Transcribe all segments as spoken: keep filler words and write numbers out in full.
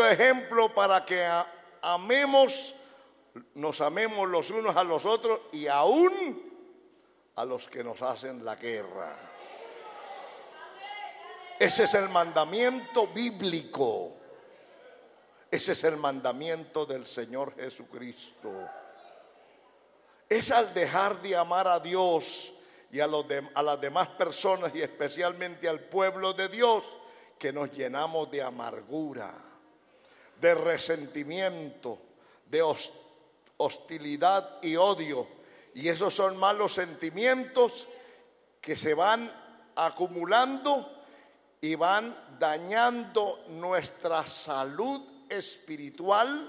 dio ejemplo para que a- amemos, nos amemos los unos a los otros y aún a los que nos hacen la guerra. Ese es el mandamiento bíblico. Ese es el mandamiento del Señor Jesucristo. Es al dejar de amar a Dios y a, los de, a las demás personas y especialmente al pueblo de Dios que nos llenamos de amargura, de resentimiento, de hostilidad y odio. Y esos son malos sentimientos que se van acumulando y van dañando nuestra salud espiritual,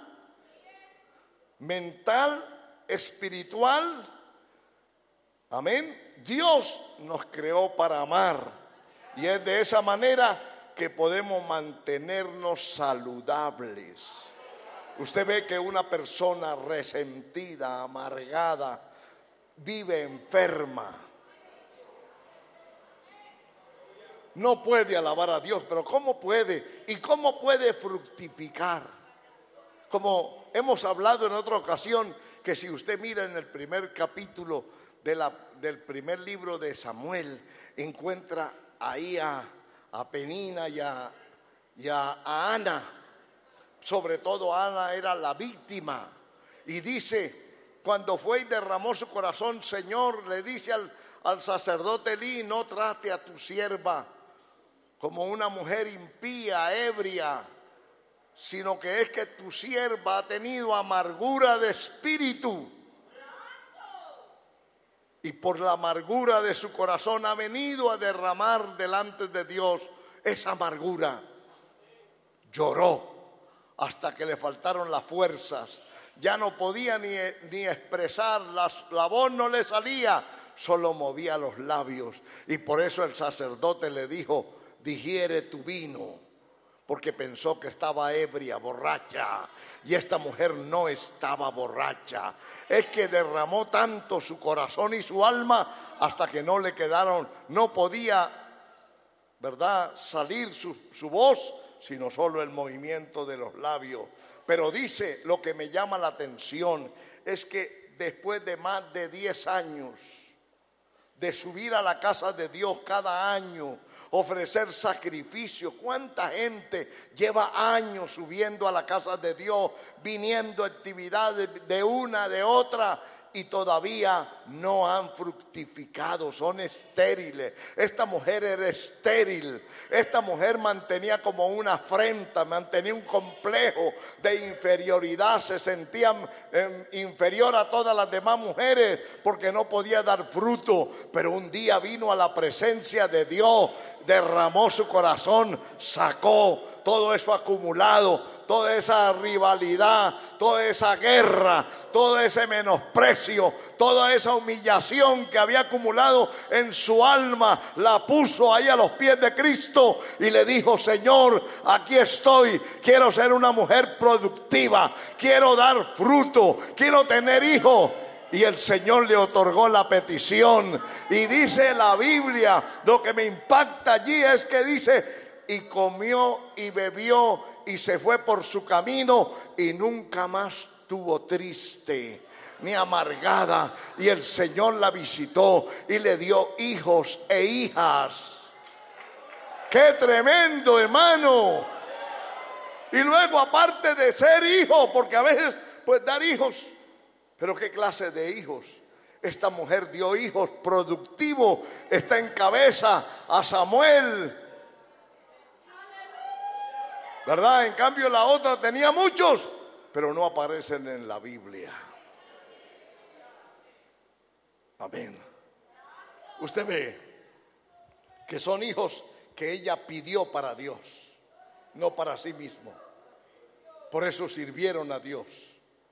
mental, espiritual. Amén. Dios nos creó para amar y es de esa manera que podemos mantenernos saludables. Usted ve que una persona resentida, amargada, vive enferma. No puede alabar a Dios, pero ¿cómo puede? ¿Y cómo puede fructificar? Como hemos hablado en otra ocasión, que si usted mira en el primer capítulo de la, del primer libro de Samuel, encuentra ahí a, a Penina y, a, y a, a Ana. Sobre todo Ana era la víctima. Y dice, cuando fue y derramó su corazón, Señor, le dice al, al sacerdote Elí, no trate a tu sierva como una mujer impía, ebria, sino que es que tu sierva ha tenido amargura de espíritu. Y por la amargura de su corazón ha venido a derramar delante de Dios esa amargura. Lloró hasta que le faltaron las fuerzas. Ya no podía ni, ni expresar, la, la voz no le salía, solo movía los labios. Y por eso el sacerdote le dijo, digiere tu vino, porque pensó que estaba ebria, borracha. Y esta mujer no estaba borracha. Es que derramó tanto su corazón y su alma hasta que no le quedaron, no podía, ¿verdad?, salir su, su voz, sino solo el movimiento de los labios. Pero dice, lo que me llama la atención es que después de más de diez años de subir a la casa de Dios cada año, ofrecer sacrificios, ¿cuánta gente lleva años subiendo a la casa de Dios, viniendo a actividades de una, de otra, y todavía no han fructificado, son estériles? Esta mujer era estéril. Esta mujer mantenía como una afrenta, mantenía un complejo de inferioridad, se sentía eh, inferior a todas las demás mujeres porque no podía dar fruto. Pero un día vino a la presencia de Dios, derramó su corazón, sacó todo eso acumulado, toda esa rivalidad, toda esa guerra, todo ese menosprecio, toda esa humillación que había acumulado en su alma, la puso ahí a los pies de Cristo y le dijo, Señor, aquí estoy, quiero ser una mujer productiva, quiero dar fruto, quiero tener hijos. Y el Señor le otorgó la petición. Y dice la Biblia, lo que me impacta allí es que dice, y comió y bebió y se fue por su camino y nunca más estuvo triste ni amargada. Y el Señor la visitó y le dio hijos e hijas. ¡Qué tremendo, hermano! Y luego, aparte de ser hijo, porque a veces pues dar hijos, pero ¿qué clase de hijos? Esta mujer dio hijos productivos, está en cabeza a Samuel, ¿verdad? En cambio la otra tenía muchos, pero no aparecen en la Biblia. Amén. Usted ve que son hijos que ella pidió para Dios, no para sí mismo. Por eso sirvieron a Dios.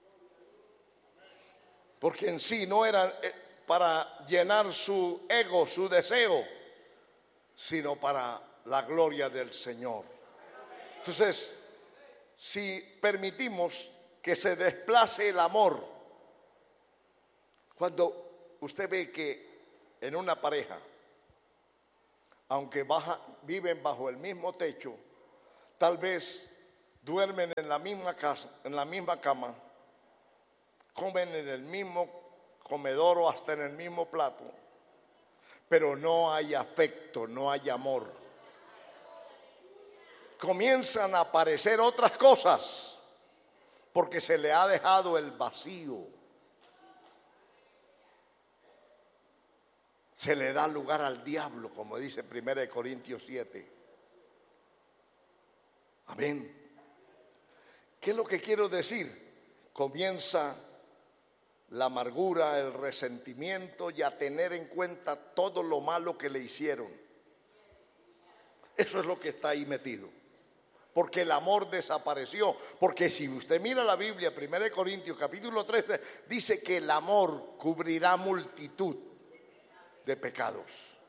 Porque en sí no eran para llenar su ego, su deseo, sino para la gloria del Señor. Entonces, si permitimos que se desplace el amor, cuando usted ve que en una pareja, aunque baja, viven bajo el mismo techo, tal vez duermen en la misma casa, en la misma cama, comen en el mismo comedor o hasta en el mismo plato, pero no hay afecto, no hay amor. Comienzan a aparecer otras cosas porque se le ha dejado el vacío. Se le da lugar al diablo, como dice primera de Corintios siete. Amén. ¿Qué es lo que quiero decir? Comienza la amargura, el resentimiento y a tener en cuenta todo lo malo que le hicieron. Eso es lo que está ahí metido. Porque el amor desapareció. Porque si usted mira la Biblia, primera de Corintios capítulo trece, dice que el amor cubrirá multitud de pecados.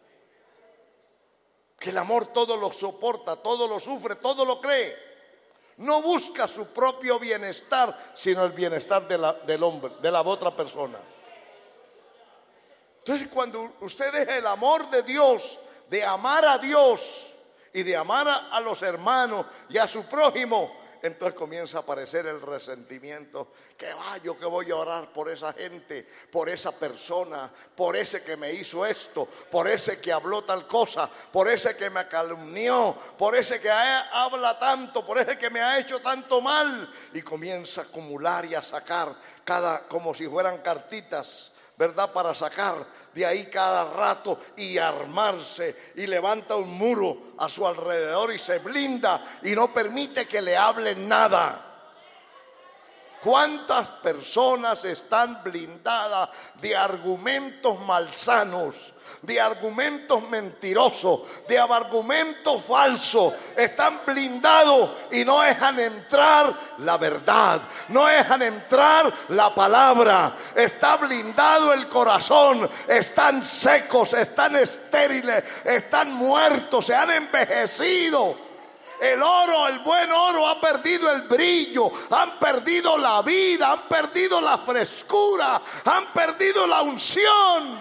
Que el amor todo lo soporta, todo lo sufre, todo lo cree. No busca su propio bienestar, sino el bienestar de la, del hombre, de la otra persona. Entonces, cuando usted deja el amor de Dios, de amar a Dios y de amar a, a los hermanos y a su prójimo, entonces comienza a aparecer el resentimiento. Que va, yo que voy a orar por esa gente, por esa persona, por ese que me hizo esto, por ese que habló tal cosa, por ese que me calumnió, por ese que habla tanto, por ese que me ha hecho tanto mal. Y comienza a acumular y a sacar cada, como si fueran cartitas, ¿verdad? Para sacar de ahí cada rato y armarse, y levanta un muro a su alrededor y se blinda y no permite que le hablen nada. ¿Cuántas personas están blindadas de argumentos malsanos, de argumentos mentirosos, de argumentos falsos? Están blindados y no dejan entrar la verdad, no dejan entrar la palabra. Está blindado el corazón, están secos, están estériles, están muertos, se han envejecido. El oro, el buen oro ha perdido el brillo, han perdido la vida, han perdido la frescura, han perdido la unción.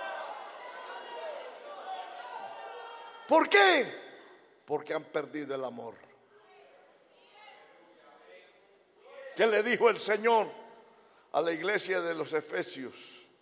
¿Por qué? Porque han perdido el amor. ¿Qué le dijo el Señor a la iglesia de los Efesios?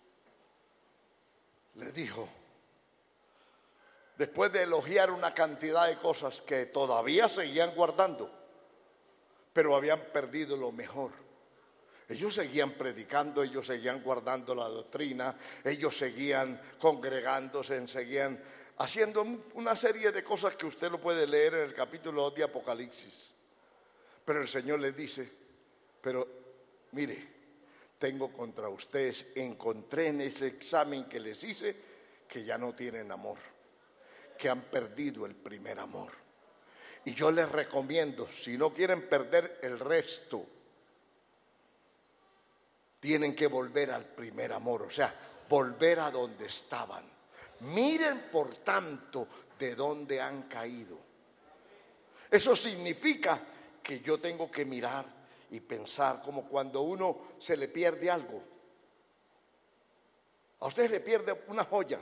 Le dijo, después de elogiar una cantidad de cosas que todavía seguían guardando, pero habían perdido lo mejor. Ellos seguían predicando, ellos seguían guardando la doctrina, ellos seguían congregándose, seguían haciendo una serie de cosas que usted lo puede leer en el capítulo dos de Apocalipsis. Pero el Señor les dice, pero mire, tengo contra ustedes, encontré en ese examen que les hice, que ya no tienen amor, que han perdido el primer amor. Y yo les recomiendo, si no quieren perder el resto, tienen que volver al primer amor, o sea, volver a donde estaban. Miren, por tanto, de dónde han caído. Eso significa que yo tengo que mirar y pensar, como cuando uno se le pierde algo. A usted le pierde una joya,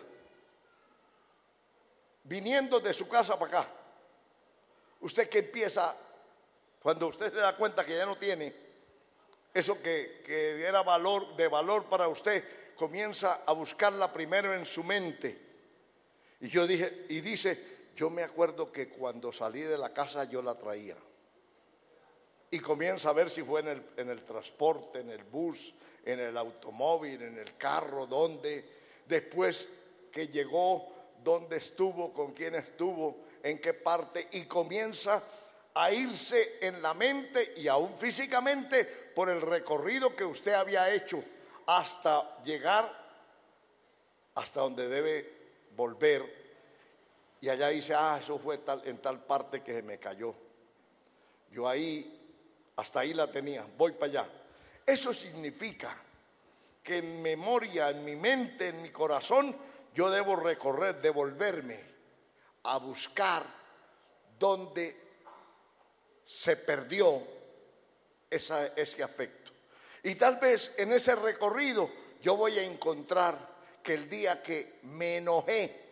viniendo de su casa para acá. Usted que empieza, cuando usted se da cuenta que ya no tiene eso que, que era valor, de valor para usted, comienza a buscarla primero en su mente. Y yo dije, y dice, yo me acuerdo que cuando salí de la casa yo la traía. Y comienza a ver si fue en el, en el transporte, en el bus, en el automóvil, en el carro, dónde. Después que llegó, dónde estuvo, con quién estuvo, en qué parte. Y comienza a irse en la mente y aún físicamente por el recorrido que usted había hecho hasta llegar hasta donde debe volver. Y allá dice, ah, eso fue tal, en tal parte que se me cayó. Yo ahí, hasta ahí la tenía, voy para allá. Eso significa que en memoria, en mi mente, en mi corazón, yo debo recorrer, devolverme a buscar donde se perdió esa, ese afecto. Y tal vez en ese recorrido yo voy a encontrar que el día que me enojé,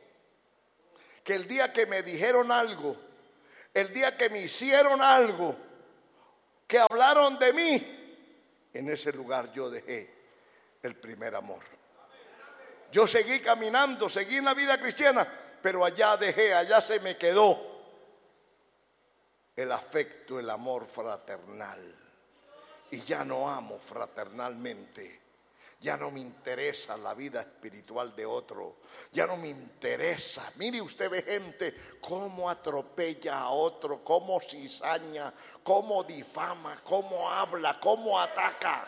que el día que me dijeron algo, el día que me hicieron algo, que hablaron de mí, en ese lugar yo dejé el primer amor. Yo seguí caminando, seguí en la vida cristiana, pero allá dejé, allá se me quedó el afecto, el amor fraternal. Y ya no amo fraternalmente. Ya no me interesa la vida espiritual de otro. Ya no me interesa. Mire, usted ve gente cómo atropella a otro, cómo cizaña, cómo difama, cómo habla, cómo ataca.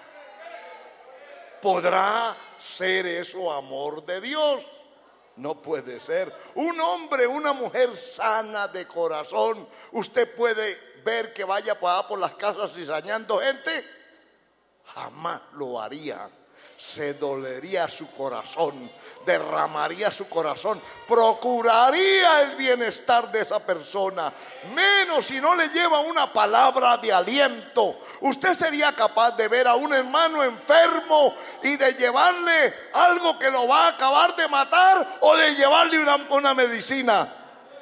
¿Podrá ser eso amor de Dios? No puede ser. Un hombre, una mujer sana de corazón, usted puede ver que vaya por, por las casas cizañando gente. Jamás lo haría. Se dolería su corazón, derramaría su corazón, procuraría el bienestar de esa persona, menos si no le lleva una palabra de aliento. Usted sería capaz de ver a un hermano enfermo y de llevarle algo que lo va a acabar de matar, o de llevarle una, una medicina.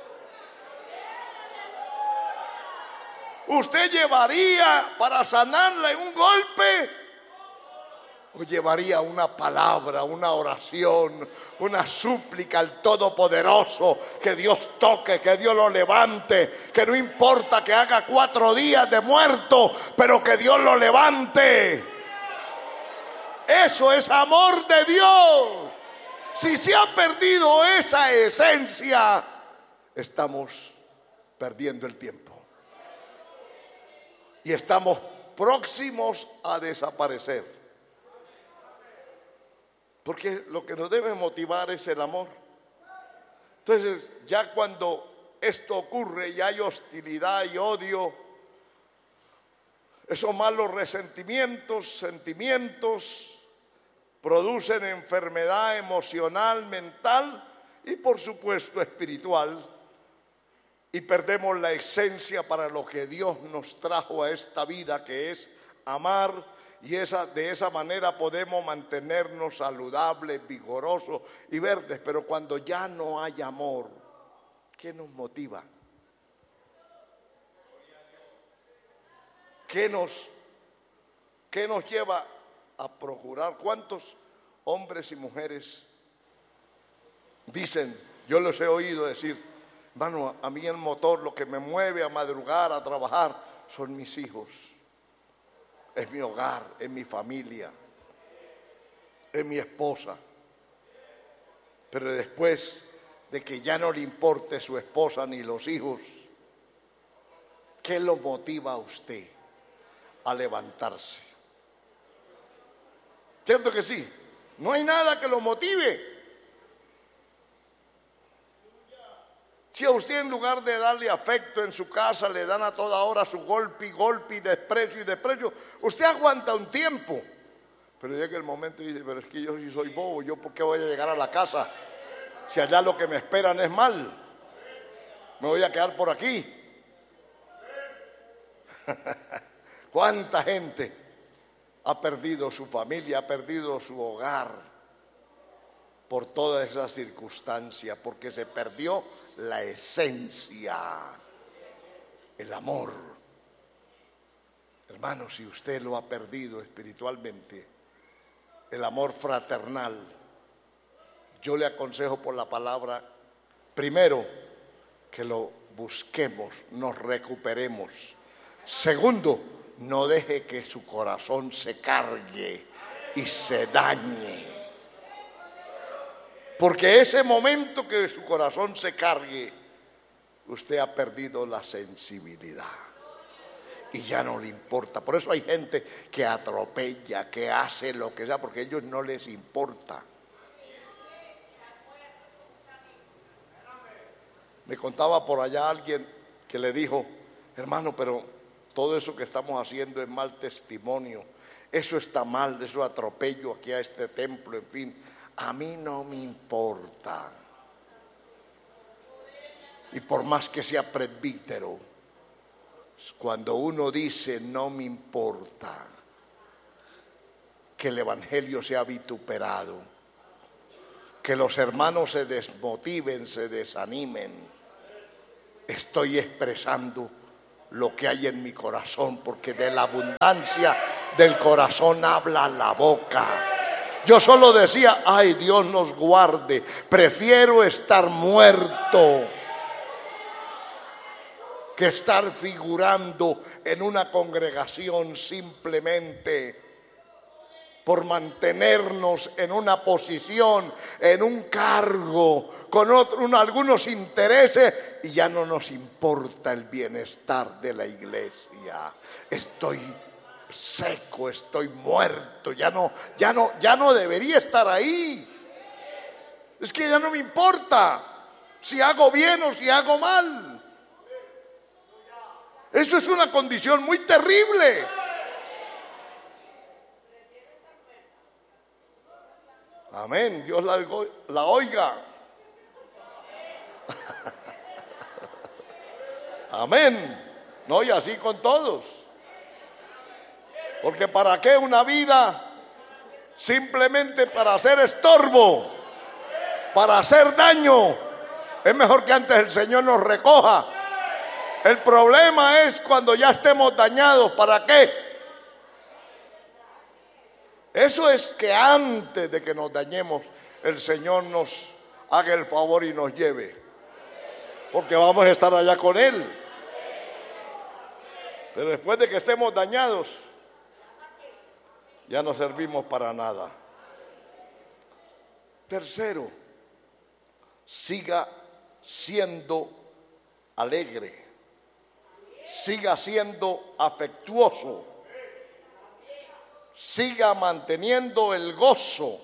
¿Usted llevaría para sanarle un golpe, o llevaría una palabra, una oración, una súplica al Todopoderoso? Que Dios toque, que Dios lo levante, que no importa que haga cuatro días de muerto, pero que Dios lo levante. Eso es amor de Dios. Si se ha perdido esa esencia, estamos perdiendo el tiempo y estamos próximos a desaparecer. Porque lo que nos debe motivar es el amor. Entonces, ya cuando esto ocurre y hay hostilidad y odio, esos malos resentimientos, sentimientos, producen enfermedad emocional, mental y por supuesto espiritual. Y perdemos la esencia para lo que Dios nos trajo a esta vida, que es amar. Y esa, de esa manera podemos mantenernos saludables, vigorosos y verdes. Pero cuando ya no hay amor, ¿qué nos motiva? ¿Qué nos, qué nos lleva a procurar? ¿Cuántos hombres y mujeres dicen, yo los he oído decir, hermano, a mí el motor, lo que me mueve a madrugar, a trabajar, son mis hijos? Es mi hogar, es mi familia, es mi esposa. Pero después de que ya no le importe su esposa ni los hijos, ¿qué lo motiva a usted a levantarse? ¿Cierto que sí? No hay nada que lo motive. Si a usted, en lugar de darle afecto en su casa, le dan a toda hora su golpe y golpe y desprecio y desprecio, usted aguanta un tiempo. Pero llega el momento y dice, pero es que yo sí soy bobo, ¿yo por qué voy a llegar a la casa si allá lo que me esperan es mal? Me voy a quedar por aquí. ¿Cuánta gente ha perdido su familia, ha perdido su hogar por todas esas circunstancias? Porque se perdió la esencia, el amor. Hermano, si usted lo ha perdido espiritualmente, el amor fraternal, yo le aconsejo por la palabra, primero, que lo busquemos, nos recuperemos. Segundo, no deje que su corazón se cargue y se dañe. Porque ese momento que su corazón se cargue, usted ha perdido la sensibilidad y ya no le importa. Por eso hay gente que atropella, que hace lo que sea, porque a ellos no les importa. Me contaba por allá alguien que le dijo, hermano, pero todo eso que estamos haciendo es mal testimonio. Eso está mal, eso atropello aquí a este templo, en fin. A mí no me importa. Y por más que sea presbítero, cuando uno dice no me importa que el evangelio sea vituperado, que los hermanos se desmotiven, se desanimen, estoy expresando lo que hay en mi corazón, porque de la abundancia del corazón habla la boca. Yo solo decía, ay, Dios nos guarde, prefiero estar muerto que estar figurando en una congregación simplemente por mantenernos en una posición, en un cargo, con otro, un, algunos intereses, y ya no nos importa el bienestar de la iglesia. Estoy seco, estoy muerto, ya no, ya no, ya no debería estar ahí. Es que ya no me importa si hago bien o si hago mal. Eso es una condición muy terrible. Amén, Dios la, la oiga. Amén. No, y así con todos. Porque ¿para qué una vida simplemente para hacer estorbo, para hacer daño? Es mejor que antes el Señor nos recoja. El problema es cuando ya estemos dañados. ¿Para qué? Eso es que antes de que nos dañemos, el Señor nos haga el favor y nos lleve. Porque vamos a estar allá con Él. Pero después de que estemos dañados, ya no servimos para nada. Tercero, siga siendo alegre. Siga siendo afectuoso. Siga manteniendo el gozo.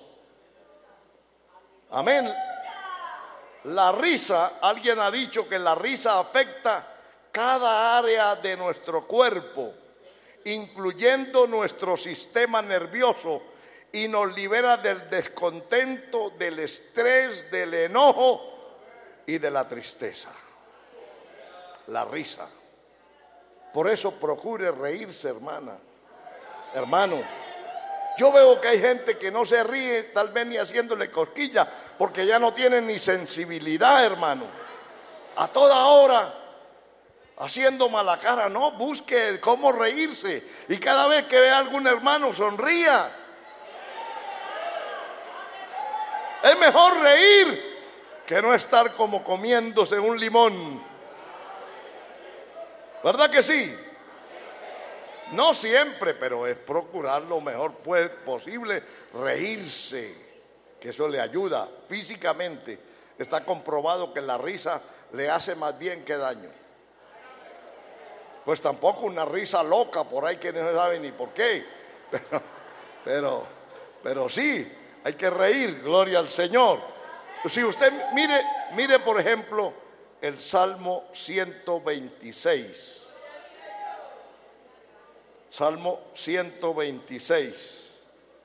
Amén. La risa, alguien ha dicho que la risa afecta cada área de nuestro cuerpo, incluyendo nuestro sistema nervioso, y nos libera del descontento, del estrés, del enojo y de la tristeza. La risa. Por eso procure reírse, hermana, hermano. Yo veo que hay gente que no se ríe, tal vez ni haciéndole cosquillas, porque ya no tienen ni sensibilidad, hermano. A toda hora, haciendo mala cara. No, busque cómo reírse. Y cada vez que vea a algún hermano, sonría. Es mejor reír que no estar como comiéndose un limón. ¿Verdad que sí? No siempre, pero es procurar lo mejor pues, posible, reírse, que eso le ayuda físicamente. Está comprobado que la risa le hace más bien que daño. Pues tampoco una risa loca por ahí que no sabe ni por qué, pero, pero, pero sí, hay que reír, gloria al Señor. Si usted mire, mire por ejemplo el Salmo ciento veintiséis. Salmo ciento veintiséis.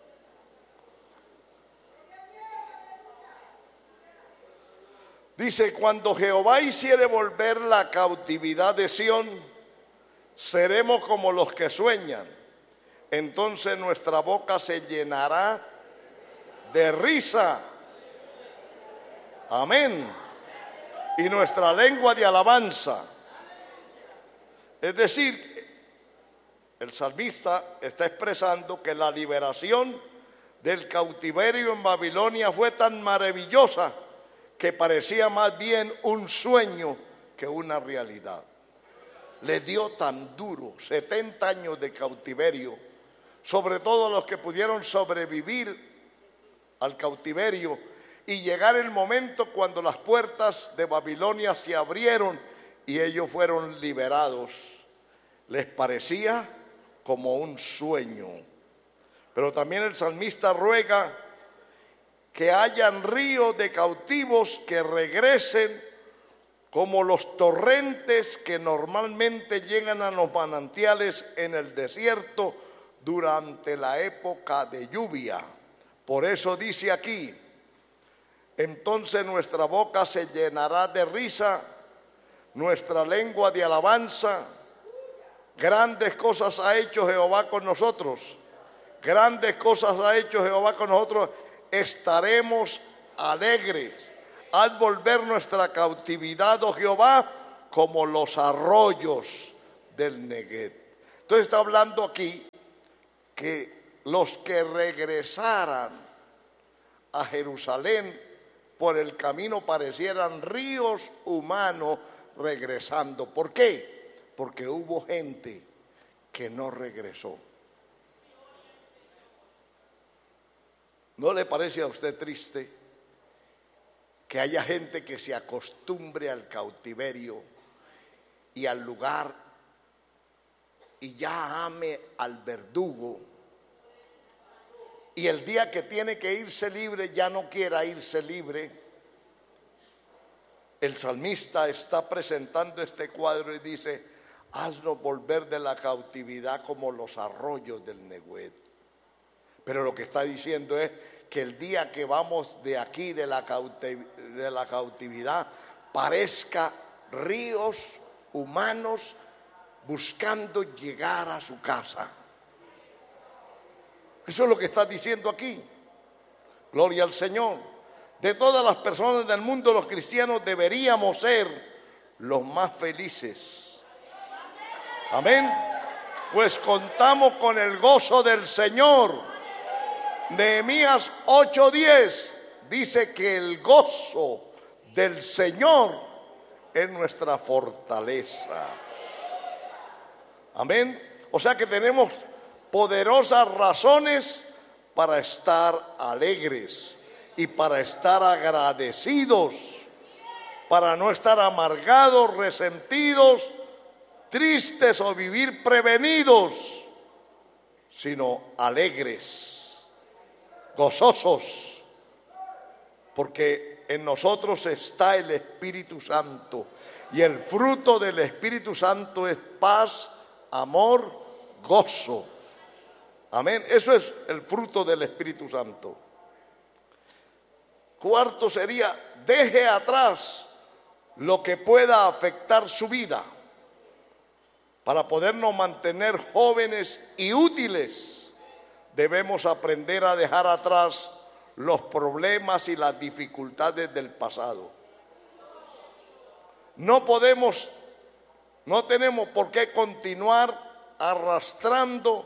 Dice, cuando Jehová hiciere volver la cautividad de Sión, seremos como los que sueñan. Entonces nuestra boca se llenará de risa. Amén. Y nuestra lengua de alabanza. Es decir, el salmista está expresando que la liberación del cautiverio en Babilonia fue tan maravillosa que parecía más bien un sueño que una realidad. Le dio tan duro, setenta años de cautiverio, sobre todo los que pudieron sobrevivir al cautiverio y llegar el momento cuando las puertas de Babilonia se abrieron y ellos fueron liberados. Les parecía como un sueño. Pero también el salmista ruega que hayan ríos de cautivos que regresen como los torrentes que normalmente llegan a los manantiales en el desierto durante la época de lluvia. Por eso dice aquí, entonces nuestra boca se llenará de risa, nuestra lengua de alabanza. Grandes cosas ha hecho Jehová con nosotros. Grandes cosas ha hecho Jehová con nosotros. Estaremos alegres al volver nuestra cautividad, oh Jehová, como los arroyos del Neguev. Entonces está hablando aquí que los que regresaran a Jerusalén por el camino parecieran ríos humanos regresando. ¿Por qué? Porque hubo gente que no regresó. ¿No le parece a usted triste que haya gente que se acostumbre al cautiverio y al lugar y ya ame al verdugo, y el día que tiene que irse libre ya no quiera irse libre? El salmista está presentando este cuadro y dice: haznos volver de la cautividad como los arroyos del Neguev. Pero lo que está diciendo es que el día que vamos de aquí, de la, cautiv- de la cautividad, parezca ríos humanos buscando llegar a su casa. Eso es lo que está diciendo aquí. Gloria al Señor. De todas las personas del mundo, los cristianos deberíamos ser los más felices. Amén. Pues contamos con el gozo del Señor. Nehemías ocho diez dice que el gozo del Señor es nuestra fortaleza. Amén. O sea que tenemos poderosas razones para estar alegres y para estar agradecidos, para no estar amargados, resentidos, tristes o vivir prevenidos, sino alegres, gozosos, porque en nosotros está el Espíritu Santo, y el fruto del Espíritu Santo es paz, amor, gozo. Amén. Eso es el fruto del Espíritu Santo. Cuarto sería: deje atrás lo que pueda afectar su vida para podernos mantener jóvenes y útiles. Debemos aprender a dejar atrás los problemas y las dificultades del pasado. No podemos, no tenemos por qué continuar arrastrando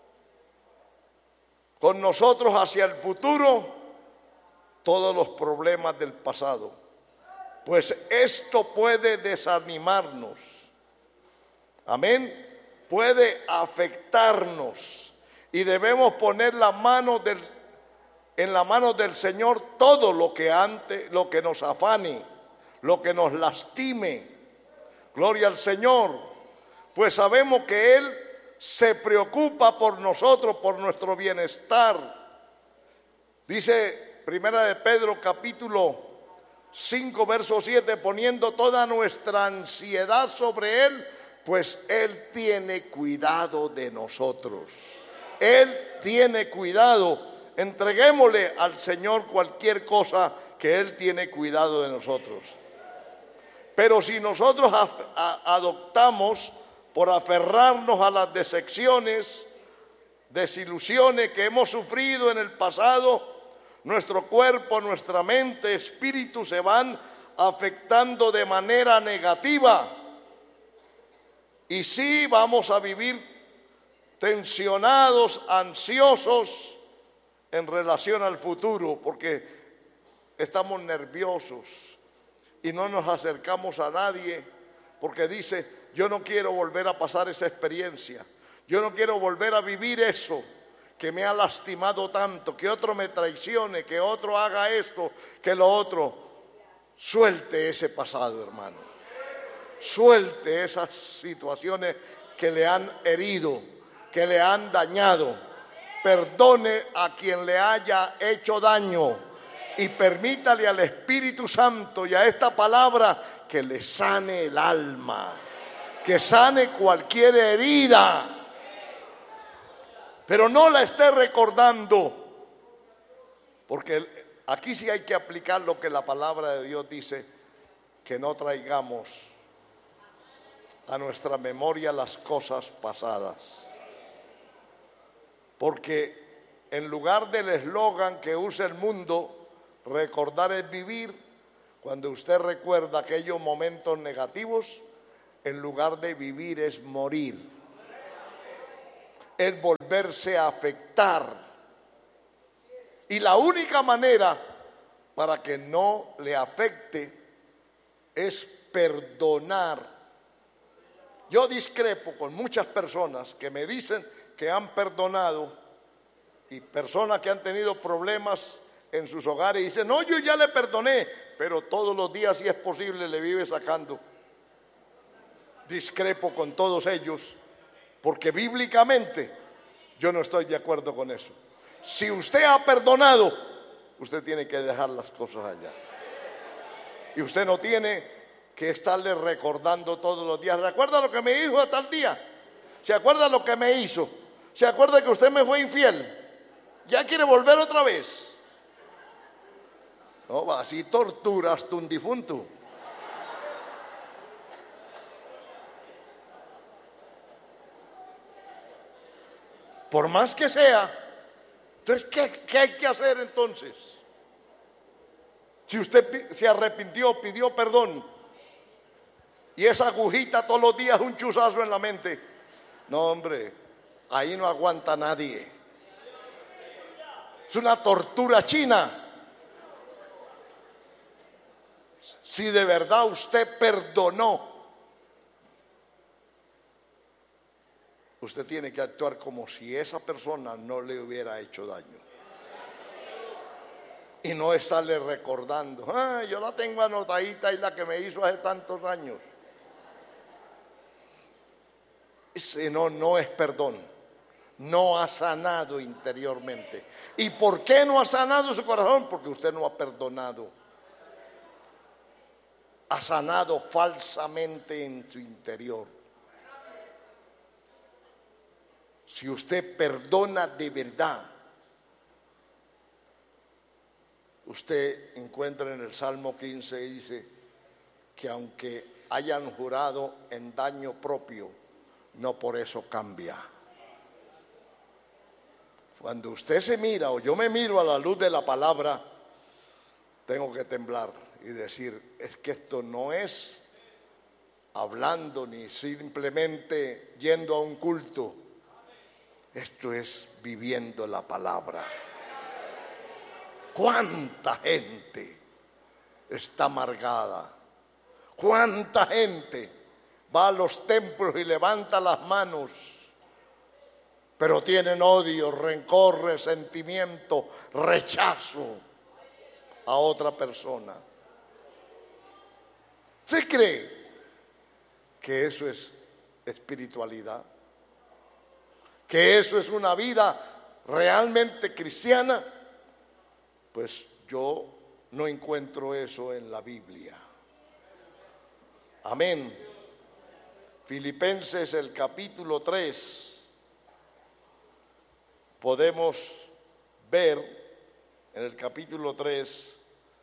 con nosotros hacia el futuro todos los problemas del pasado, pues esto puede desanimarnos. Amén. Puede afectarnos y debemos poner la mano del, en la mano del Señor todo lo que antes, lo que nos afane, lo que nos lastime. Gloria al Señor, pues sabemos que Él se preocupa por nosotros, por nuestro bienestar. Dice Primera de Pedro capítulo cinco verso siete: poniendo toda nuestra ansiedad sobre Él, pues Él tiene cuidado de nosotros. Él tiene cuidado. Entreguémosle al Señor cualquier cosa, que Él tiene cuidado de nosotros. Pero si nosotros adoptamos por aferrarnos a las decepciones, desilusiones que hemos sufrido en el pasado, nuestro cuerpo, nuestra mente, espíritu se van afectando de manera negativa. Y sí vamos a vivir tensionados, ansiosos en relación al futuro, porque estamos nerviosos y no nos acercamos a nadie, porque dice: yo no quiero volver a pasar esa experiencia, yo no quiero volver a vivir eso que me ha lastimado tanto, que otro me traicione, que otro haga esto, que lo otro. Suelte ese pasado, hermano. Suelte esas situaciones que le han herido, que le han dañado. Perdone a quien le haya hecho daño y permítale al Espíritu Santo y a esta palabra que le sane el alma, que sane cualquier herida. Pero no la esté recordando, porque aquí sí hay que aplicar lo que la palabra de Dios dice, que no traigamos a nuestra memoria las cosas pasadas. Porque en lugar del eslogan que usa el mundo, recordar es vivir, cuando usted recuerda aquellos momentos negativos, en lugar de vivir es morir. Es volverse a afectar. Y la única manera para que no le afecte es perdonar. Yo discrepo con muchas personas que me dicen que han perdonado y personas que han tenido problemas en sus hogares y dicen, no, yo ya le perdoné, pero todos los días, si es posible, le vive sacando. Discrepo con todos ellos, porque bíblicamente yo no estoy de acuerdo con eso. Si usted ha perdonado, usted tiene que dejar las cosas allá. Y usted no tiene que estarle recordando todos los días. ¿Recuerda lo que me dijo a tal día? ¿Se acuerda lo que me hizo? ¿Se acuerda que usted me fue infiel? ¿Ya quiere volver otra vez? No, así torturas a un difunto. Por más que sea. Entonces, ¿qué, qué hay que hacer entonces? Si usted se arrepintió, pidió perdón, y esa agujita todos los días un chuzazo en la mente, no, hombre, ahí no aguanta nadie. Es una tortura china. Si de verdad usted perdonó, usted tiene que actuar como si esa persona no le hubiera hecho daño. Y no estarle recordando, ah, yo la tengo anotadita y la que me hizo hace tantos años. Ese no, no es perdón. No ha sanado interiormente. ¿Y por qué no ha sanado su corazón? Porque usted no ha perdonado. Ha sanado falsamente en su interior. Si usted perdona de verdad, usted encuentra en el Salmo quince y dice que aunque hayan jurado en daño propio, no por eso cambia. Cuando usted se mira o yo me miro a la luz de la palabra, tengo que temblar y decir, es que esto no es hablando ni simplemente yendo a un culto. Esto es viviendo la palabra. ¿Cuánta gente está amargada? ¿Cuánta gente va a los templos y levanta las manos, pero tienen odio, rencor, resentimiento, rechazo a otra persona? ¿Usted cree que eso es espiritualidad? ¿Que eso es una vida realmente cristiana? Pues yo no encuentro eso en la Biblia. Amén. Filipenses el capítulo tres. Podemos ver en el capítulo tres,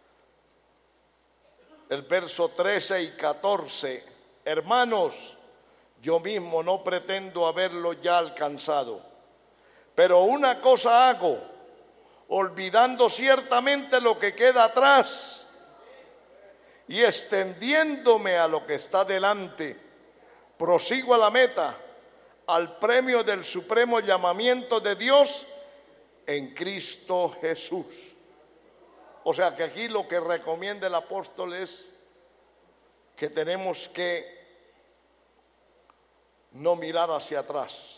el verso trece y catorce. Hermanos, yo mismo no pretendo haberlo ya alcanzado, pero una cosa hago, olvidando ciertamente lo que queda atrás y extendiéndome a lo que está delante, prosigo a la meta, al premio del supremo llamamiento de Dios en Cristo Jesús. O sea que aquí lo que recomienda el apóstol es que tenemos que no mirar hacia atrás,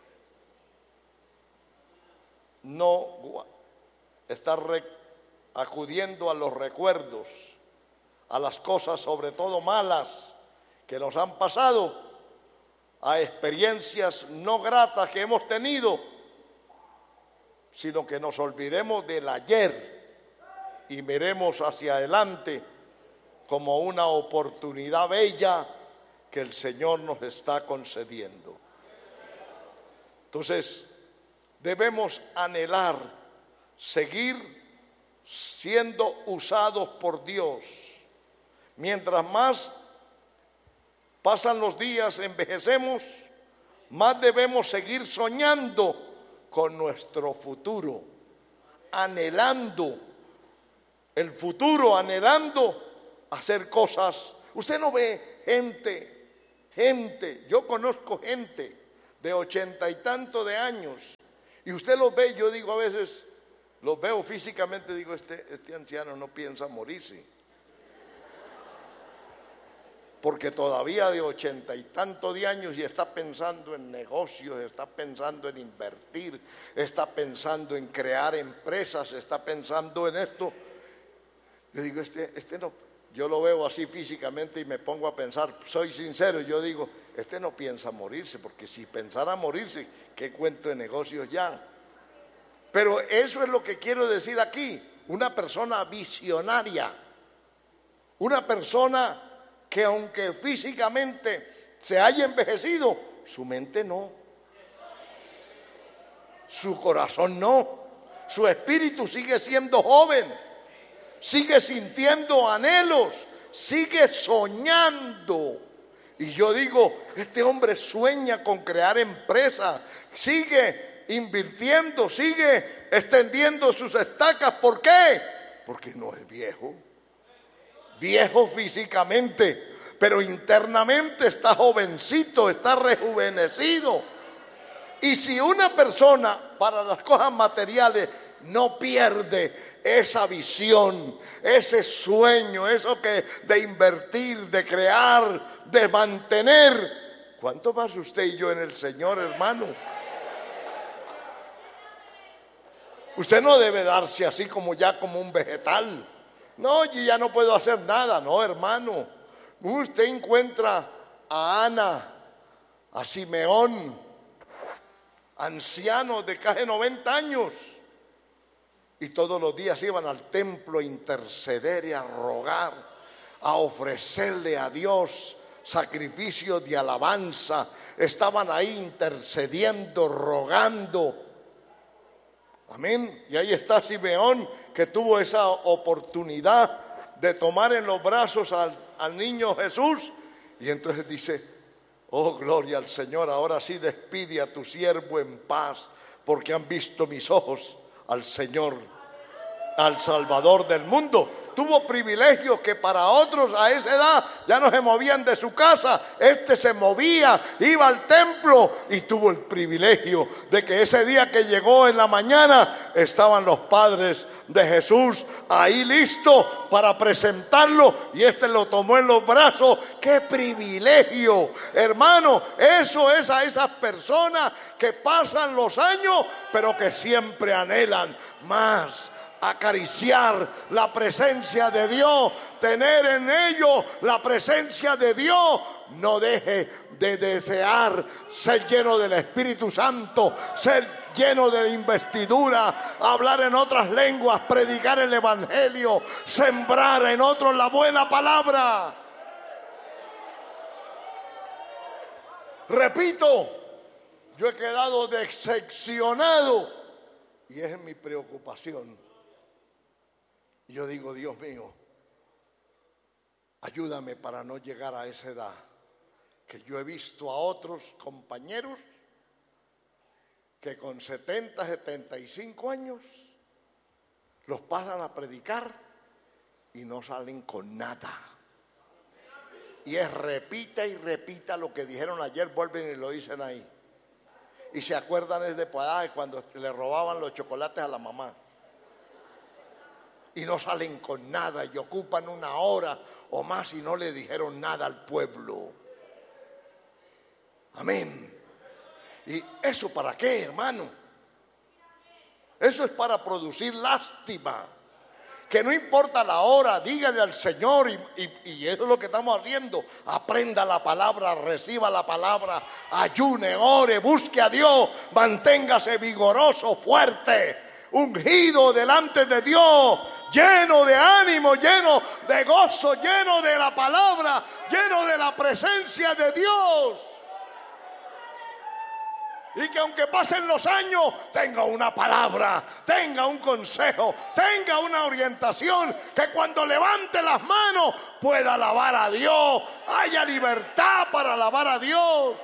no estar acudiendo a los recuerdos, a las cosas sobre todo malas que nos han pasado, a experiencias no gratas que hemos tenido, sino que nos olvidemos del ayer y miremos hacia adelante como una oportunidad bella que el Señor nos está concediendo. Entonces, debemos anhelar seguir siendo usados por Dios. Mientras más pasan los días, envejecemos, más debemos seguir soñando con nuestro futuro, anhelando el futuro, anhelando hacer cosas. Usted no ve gente, gente, yo conozco gente de ochenta y tanto de años, y usted los ve, yo digo a veces, los veo físicamente, digo, este, este anciano no piensa morirse, porque todavía de ochenta y tanto de años y está pensando en negocios, está pensando en invertir, está pensando en crear empresas, está pensando en esto. Yo digo, este, este no, yo lo veo así físicamente y me pongo a pensar, soy sincero, yo digo, este no piensa morirse, porque si pensara morirse, ¿qué cuento de negocios ya? Pero eso es lo que quiero decir aquí, una persona visionaria, una persona que aunque físicamente se haya envejecido, su mente no, su corazón no, su espíritu sigue siendo joven, sigue sintiendo anhelos, sigue soñando. Y yo digo, este hombre sueña con crear empresas, sigue invirtiendo, sigue extendiendo sus estacas. ¿Por qué? Porque no es viejo. Viejo físicamente, pero internamente está jovencito, está rejuvenecido. Y si una persona para las cosas materiales no pierde esa visión, ese sueño, eso que de invertir, de crear, de mantener, ¿cuánto más usted y yo en el Señor, hermano? Usted no debe darse así como ya como un vegetal. No, yo ya no puedo hacer nada. No, hermano. Usted encuentra a Ana, a Simeón, ancianos de casi noventa años, y todos los días iban al templo a interceder y a rogar, a ofrecerle a Dios sacrificios de alabanza. Estaban ahí intercediendo, rogando. Amén. Y ahí está Simeón, que tuvo esa oportunidad de tomar en los brazos al, al niño Jesús. Y entonces dice, oh, gloria al Señor, ahora sí despide a tu siervo en paz, porque han visto mis ojos al Señor, al Salvador del mundo. Tuvo privilegios que para otros a esa edad ya no se movían de su casa. Este se movía, iba al templo y tuvo el privilegio de que ese día que llegó en la mañana estaban los padres de Jesús ahí listos para presentarlo, y este lo tomó en los brazos. ¡Qué privilegio! Hermano, eso es a esas personas que pasan los años pero que siempre anhelan más, acariciar la presencia de Dios, tener en ellos la presencia de Dios. No deje de desear ser lleno del Espíritu Santo, ser lleno de investidura, hablar en otras lenguas, predicar el Evangelio, sembrar en otros la buena palabra. Repito, yo he quedado decepcionado y esa es mi preocupación. Y yo digo, Dios mío, ayúdame para no llegar a esa edad, que yo he visto a otros compañeros que con setenta, setenta y cinco años los pasan a predicar y no salen con nada. Y es repita y repita lo que dijeron ayer, vuelven y lo dicen ahí. Y se acuerdan es de pues, cuando le robaban los chocolates a la mamá. Y no salen con nada y ocupan una hora o más y no le dijeron nada al pueblo. Amén. ¿Y eso para qué, hermano? Eso es para producir lástima. Que no importa la hora, dígale al Señor, y, y, y eso es lo que estamos haciendo. Aprenda la palabra, reciba la palabra, ayune, ore, busque a Dios, manténgase vigoroso, fuerte, ungido delante de Dios, lleno de ánimo, lleno de gozo, lleno de la palabra, lleno de la presencia de Dios. Y que aunque pasen los años, tenga una palabra, tenga un consejo, tenga una orientación, que cuando levante las manos pueda alabar a Dios, haya libertad para alabar a Dios.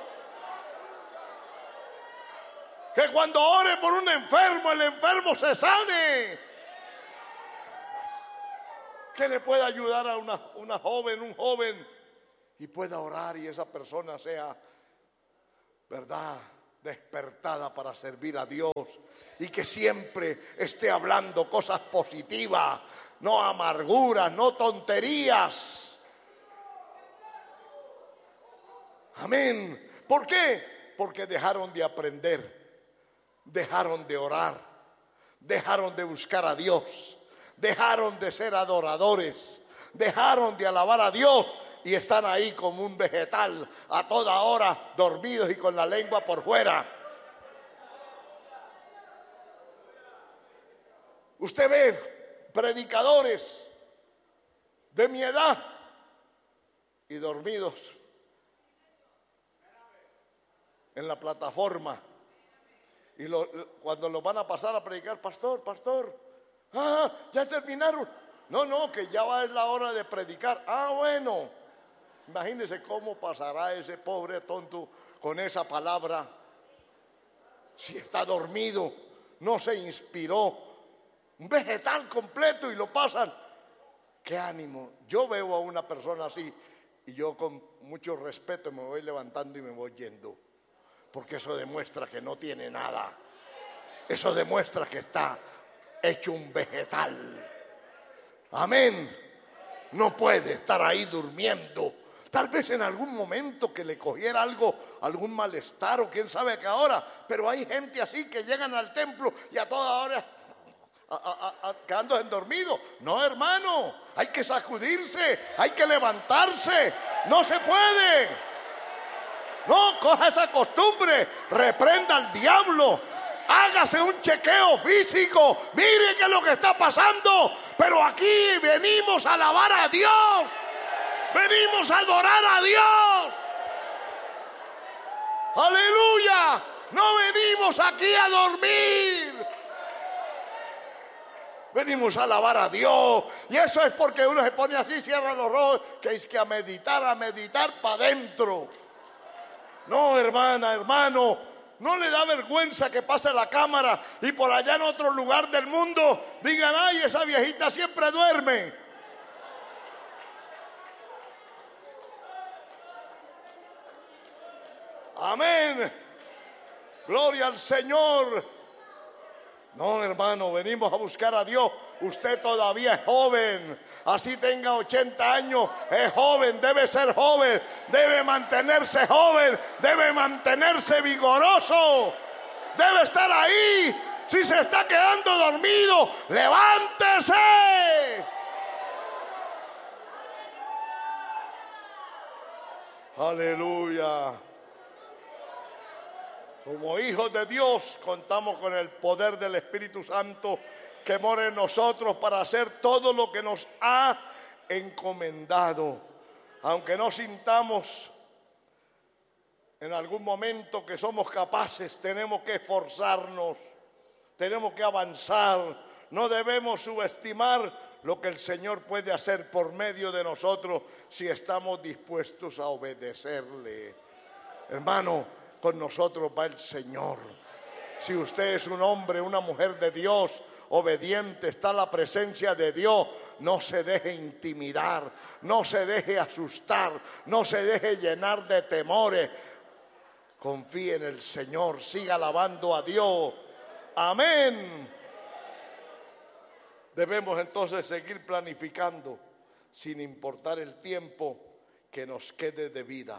Que cuando ore por un enfermo, el enfermo se sane. Que le pueda ayudar a una, una joven, un joven, y pueda orar y esa persona sea, ¿verdad?, despertada para servir a Dios, y que siempre esté hablando cosas positivas, no amarguras, no tonterías. Amén. ¿Por qué? Porque dejaron de aprender, dejaron de orar, dejaron de buscar a Dios, dejaron de ser adoradores, dejaron de alabar a Dios y están ahí como un vegetal a toda hora, dormidos y con la lengua por fuera. Usted ve predicadores de mi edad y dormidos en la plataforma, y lo, cuando lo van a pasar a predicar, pastor, pastor, ah, ya terminaron. No, no, que ya va es la hora de predicar. Ah, bueno, imagínese cómo pasará ese pobre tonto con esa palabra si está dormido, no se inspiró, un vegetal completo, y lo pasan. Qué ánimo. Yo veo a una persona así y yo con mucho respeto me voy levantando y me voy yendo, porque eso demuestra que no tiene nada. Eso demuestra que está hecho un vegetal. Amén. No puede estar ahí durmiendo. Tal vez en algún momento que le cogiera algo, algún malestar o quién sabe qué ahora. Pero hay gente así que llegan al templo y a toda hora a, a, a, quedándose dormido. No, hermano, hay que sacudirse, hay que levantarse. No se puede. No, coja esa costumbre, reprenda al diablo, hágase un chequeo físico, mire qué es lo que está pasando. Pero aquí venimos a alabar a Dios, venimos a adorar a Dios. Aleluya, no venimos aquí a dormir, venimos a alabar a Dios. Y eso es porque uno se pone así, cierra los ojos, que es que a meditar, a meditar para adentro. No, hermana, hermano, ¿no le da vergüenza que pase la cámara y por allá en otro lugar del mundo digan, ay, esa viejita siempre duerme? Amén. Gloria al Señor. No, hermano, venimos a buscar a Dios. Usted todavía es joven, así tenga ochenta años, es joven, debe ser joven, debe mantenerse joven, debe mantenerse vigoroso, debe estar ahí. Si se está quedando dormido, levántese. Aleluya. Como hijos de Dios contamos con el poder del Espíritu Santo que mora en nosotros para hacer todo lo que nos ha encomendado. Aunque no sintamos en algún momento que somos capaces, tenemos que esforzarnos, tenemos que avanzar. No debemos subestimar lo que el Señor puede hacer por medio de nosotros si estamos dispuestos a obedecerle. Hermano, con nosotros va el Señor. Si usted es un hombre, una mujer de Dios, obediente, está la presencia de Dios, no se deje intimidar, no se deje asustar, no se deje llenar de temores. Confíe en el Señor, siga alabando a Dios. Amén. Debemos entonces seguir planificando sin importar el tiempo que nos quede de vida.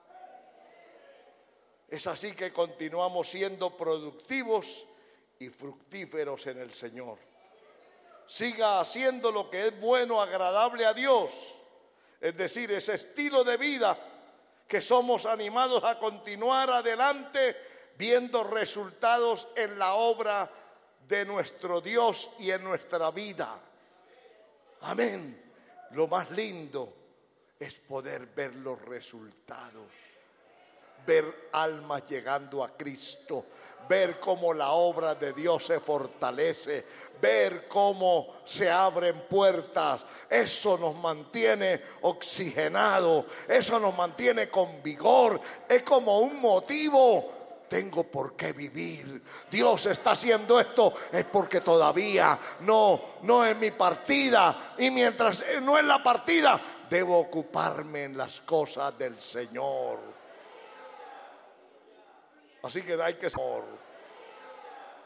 Es así que continuamos siendo productivos y fructíferos en el Señor. Siga haciendo lo que es bueno, agradable a Dios, es decir, ese estilo de vida que somos animados a continuar adelante viendo resultados en la obra de nuestro Dios y en nuestra vida. Amén. Lo más lindo es poder ver los resultados. Ver almas llegando a Cristo, ver cómo la obra de Dios se fortalece, ver cómo se abren puertas. Eso nos mantiene oxigenados, eso nos mantiene con vigor, es como un motivo. Tengo por qué vivir. Dios está haciendo esto, es porque todavía no, no es mi partida. Y mientras no es la partida, debo ocuparme en las cosas del Señor. Así que hay que...